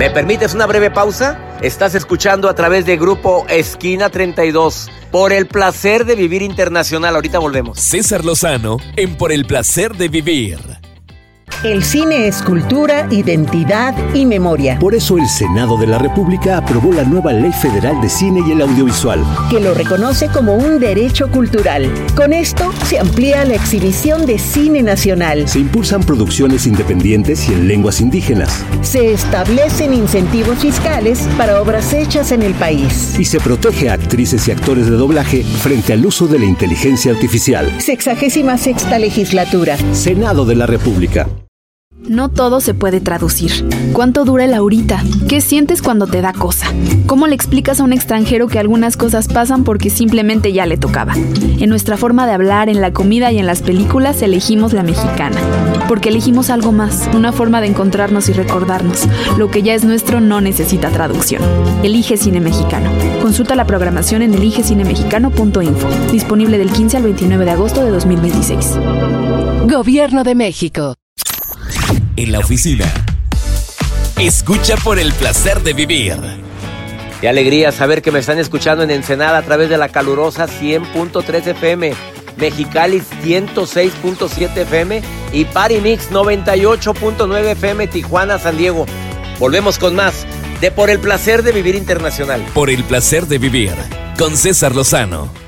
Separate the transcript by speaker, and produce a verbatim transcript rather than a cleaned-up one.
Speaker 1: ¿Me permites una breve pausa? Estás escuchando a través de Grupo Esquina treinta y dos, Por el Placer de Vivir Internacional. Ahorita volvemos.
Speaker 2: César Lozano en Por el Placer de Vivir.
Speaker 3: El cine es cultura, identidad y memoria.
Speaker 4: Por eso el Senado de la República aprobó la nueva Ley Federal de Cine y el Audiovisual,
Speaker 3: que lo reconoce como un derecho cultural. Con esto se amplía la exhibición de cine nacional.
Speaker 4: Se impulsan producciones independientes y en lenguas indígenas.
Speaker 3: Se establecen incentivos fiscales para obras hechas en el país.
Speaker 4: Y se protege a actrices y actores de doblaje frente al uso de la inteligencia artificial.
Speaker 3: Sexagésima sexta legislatura.
Speaker 4: Senado de la República.
Speaker 5: No todo se puede traducir. ¿Cuánto dura el ahorita? ¿Qué sientes cuando te da cosa? ¿Cómo le explicas a un extranjero que algunas cosas pasan porque simplemente ya le tocaba? En nuestra forma de hablar, en la comida y en las películas elegimos la mexicana. Porque elegimos algo más, una forma de encontrarnos y recordarnos. Lo que ya es nuestro no necesita traducción. Elige Cine Mexicano. Consulta la programación en elige cine mexicano punto info. Disponible del quince al veintinueve de agosto de dos mil veintiséis.
Speaker 6: Gobierno de México.
Speaker 2: En la oficina. Escucha Por el Placer de Vivir.
Speaker 1: Qué alegría saber que me están escuchando en Ensenada a través de la calurosa cien punto tres F M, Mexicali ciento seis punto siete F M y Party Mix noventa y ocho punto nueve F M, Tijuana, San Diego. Volvemos con más de Por el Placer de Vivir Internacional.
Speaker 2: Por el Placer de Vivir con César Lozano.